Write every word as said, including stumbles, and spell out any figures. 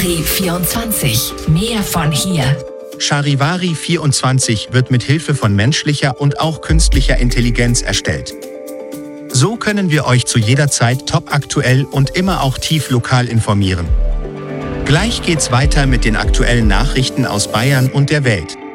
Charivari vierundzwanzig. Mehr von hier. Charivari vierundzwanzig wird mit Hilfe von menschlicher und auch künstlicher Intelligenz erstellt. So können wir euch zu jeder Zeit topaktuell und immer auch tief lokal informieren. Gleich geht's weiter mit den aktuellen Nachrichten aus Bayern und der Welt.